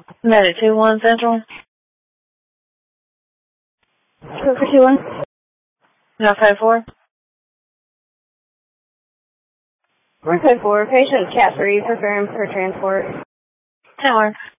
Medic 2-1 Central. 2-1. No, 5-4. 154, patient Cat 3, preparing for transport. 10 work.